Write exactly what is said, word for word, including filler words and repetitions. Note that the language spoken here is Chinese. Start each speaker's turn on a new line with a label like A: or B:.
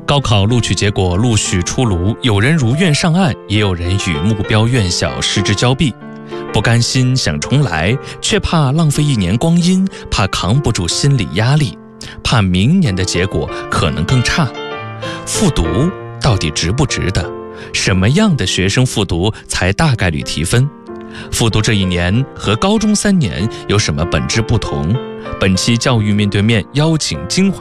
A: 高考录取结果陆续出炉，有人如愿上岸，也有人与目标院校失之交臂。不甘心想重来，却怕浪费一年光阴，怕扛不住心理压力，怕明年的结果可能更差。复读到底值不值得？什么样的学生复读才大概率提分？复读这一年和高中三年有什么本质不同？本期教育面对面邀请金华